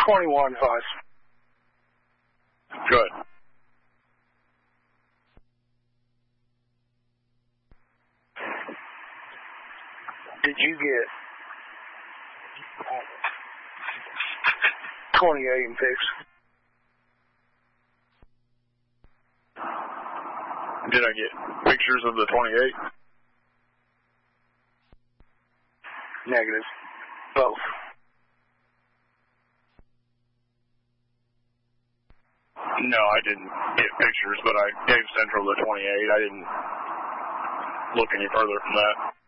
21-5. Good. Did you get 28 and fix? Did I get pictures of the 28? Negative. Both. No, I didn't get pictures, but I gave Central the 28. I didn't look any further from that.